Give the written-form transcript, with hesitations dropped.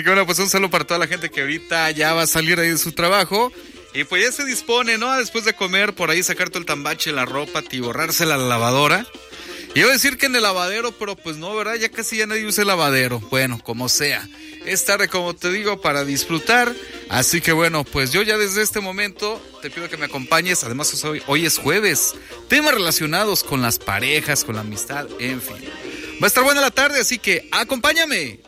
que bueno, pues un saludo para toda la gente que ahorita ya va a salir ahí de su trabajo. Y pues ya se dispone, ¿no? Después de comer, por ahí sacar todo el tambache, la ropa, tiborrársela a la lavadora. Y iba a decir que en el lavadero, pero pues no, ¿verdad? Ya casi ya nadie usa el lavadero. Bueno, como sea. Es tarde, como te digo, para disfrutar. Así que bueno, pues yo ya desde este momento te pido que me acompañes. Además, hoy es jueves. Temas relacionados con las parejas, con la amistad, en fin. Va a estar buena la tarde, así que acompáñame.